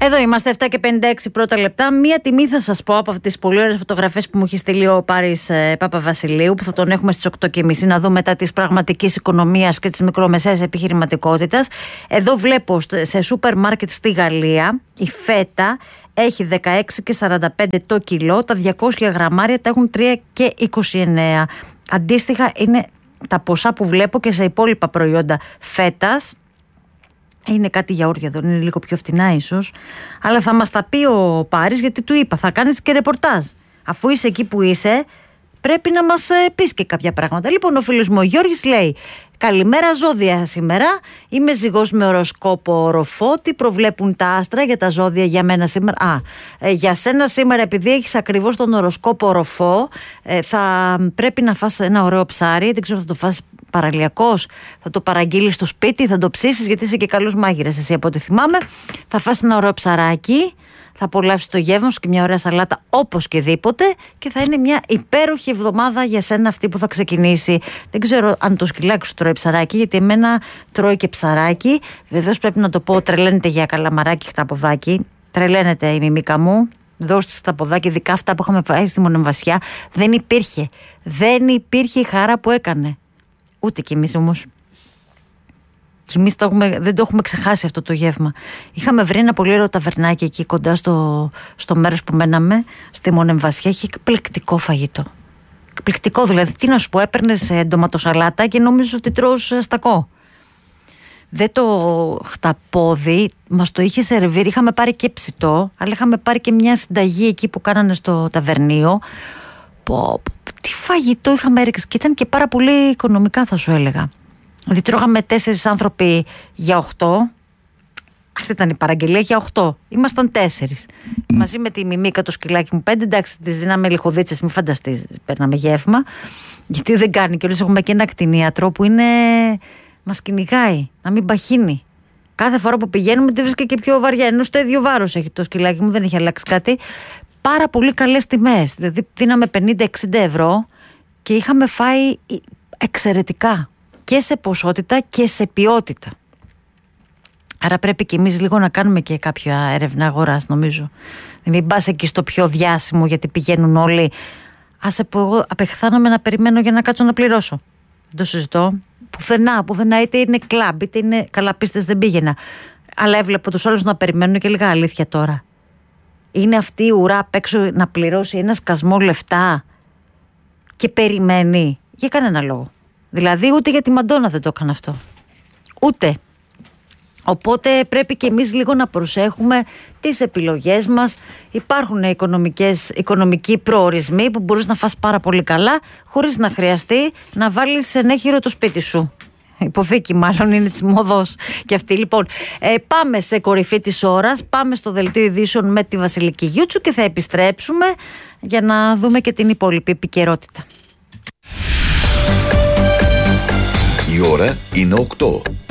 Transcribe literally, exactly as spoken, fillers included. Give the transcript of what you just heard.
Εδώ είμαστε, επτά και πενήντα έξι πρώτα λεπτά. Μία τιμή θα σας πω από αυτές τις πολύ ωραίες φωτογραφίες που μου έχει στείλει ο Πάρης ε, Παπαβασιλείου, που θα τον έχουμε στις οκτώ και μισή να δούμε μετά της πραγματικής οικονομίας και της μικρομεσαίας επιχειρηματικότητας. Εδώ βλέπω σε σούπερ μάρκετ στη Γαλλία η φέτα έχει δεκαέξι και σαράντα πέντε το κιλό, τα διακόσια γραμμάρια τα έχουν τρία και είκοσι εννέα. Αντίστοιχα είναι τα ποσά που βλέπω και σε υπόλοιπα προϊόντα φέτας. Είναι κάτι γιαούρτια εδώ, είναι λίγο πιο φτηνά ίσως. Αλλά θα μας τα πει ο Πάρης, γιατί του είπα, θα κάνεις και ρεπορτάζ. Αφού είσαι εκεί που είσαι, πρέπει να μας πεις και κάποια πράγματα. Λοιπόν, ο φίλος μου ο Γιώργης λέει: καλημέρα ζώδια σήμερα. Είμαι ζυγός με οροσκόπο οροφό. Τι προβλέπουν τα άστρα για τα ζώδια για μένα σήμερα? Α, ε, για σένα σήμερα, επειδή έχεις ακριβώς τον οροσκόπο οροφό, ε, θα πρέπει να φας ένα ωραίο ψάρι. Δεν ξέρω, θα το φας παραλιακός, θα το παραγγείλεις στο σπίτι, θα το ψήσεις, γιατί είσαι και καλός μάγειρας εσύ από ό,τι θυμάμαι. Θα φας ένα ωραίο ψαράκι, θα απολαύσεις το γεύμα σου και μια ωραία σαλάτα όπως και δίποτε, και θα είναι μια υπέροχη εβδομάδα για σένα αυτή που θα ξεκινήσει. Δεν ξέρω αν το σκυλάκι σου τρώει ψαράκι, γιατί εμένα τρώει και ψαράκι. Βεβαίως πρέπει να το πω, τρελαίνεται για καλαμαράκι χταποδάκι. Τρελαίνεται η μιμίκα μου. Δώστε στα ποδάκια, ειδικά αυτά που είχαμε πάει στη Μονεμβασιά. Δεν υπήρχε. Δεν υπήρχε η χαρά που έκανε. Ούτε κι εμείς όμως. Και εμείς το έχουμε, δεν το έχουμε ξεχάσει αυτό το γεύμα. Είχαμε βρει ένα πολύ ωραίο ταβερνάκι εκεί κοντά στο, στο μέρος που μέναμε, στη Μονεμβασιά. Είχε εκπληκτικό φαγητό. Εκπληκτικό, δηλαδή. Τι να σου πω, έπαιρνες ντοματοσαλάτα και νόμιζες ότι τρως στακό. Δεν το χταπόδι, μας το είχε σερβίρει. Είχαμε πάρει και ψητό, αλλά είχαμε πάρει και μια συνταγή εκεί που κάνανε στο ταβερνίο. Πω, τι φαγητό είχαμε ρίξει, και ήταν και πάρα πολύ οικονομικά, θα σου έλεγα. Δηλαδή τρώγαμε τέσσερις άνθρωποι για οχτώ. Αυτή ήταν η παραγγελία, για οχτώ. Ήμασταν τέσσερις. Mm. Μαζί με τη Μιμίκα, το σκυλάκι μου, πέντε. Εντάξει, τις δίναμε λιχοδίτσες, μην φανταστείς. Παίρναμε γεύμα. Γιατί δεν κάνει. Και όλες έχουμε και ένα κτηνίατρο που είναι. Μας κυνηγάει, να μην παχύνει. Κάθε φορά που πηγαίνουμε τη βρίσκει και πιο βαριά. Ενώ στο ίδιο βάρος έχει το σκυλάκι μου, δεν έχει αλλάξει κάτι. Πάρα πολύ καλές τιμές. Δηλαδή δίναμε πενήντα εξήντα ευρώ και είχαμε φάει εξαιρετικά. Και σε ποσότητα και σε ποιότητα. Άρα πρέπει και εμείς λίγο να κάνουμε και κάποια έρευνα αγοράς, νομίζω. Μην πας εκεί στο πιο διάσημο, γιατί πηγαίνουν όλοι. Άσε που εγώ απεχθάνομαι να περιμένω για να κάτσω να πληρώσω. Δεν το συζητώ. Πουθενά, πουθενά, είτε είναι κλαμπ, είτε είναι καλά, πίστες δεν πήγαινα. Αλλά έβλεπα τους άλλους να περιμένουν, και λίγα αλήθεια τώρα. Είναι αυτή η ουρά απ' έξω να πληρώσει ένα σκασμό λεφτά και περιμένει για κανένα λόγο. Δηλαδή ούτε για τη Μαντόνα δεν το έκανε αυτό. Ούτε. Οπότε πρέπει και εμείς λίγο να προσέχουμε τις επιλογές μας. Υπάρχουν οικονομικές, οικονομικοί προορισμοί που μπορείς να φας πάρα πολύ καλά, χωρίς να χρειαστεί να βάλεις ενέχειρο το σπίτι σου. Υποθήκη μάλλον είναι της μόδος και αυτή. Λοιπόν, ε, πάμε σε κορυφή της ώρας, πάμε στο δελτίο ειδήσεων με τη Βασιλική Γιούτσου και θα επιστρέψουμε για να δούμε και την υπόλοιπη επικαιρότητα. Η ώρα είναι οκτώ.